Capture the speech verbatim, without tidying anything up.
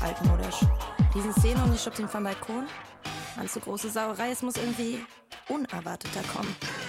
altmodisch. Diesen Szene und ich schubst ihn vom Balkon. Mann, zu große Sauerei, es muss irgendwie unerwarteter kommen.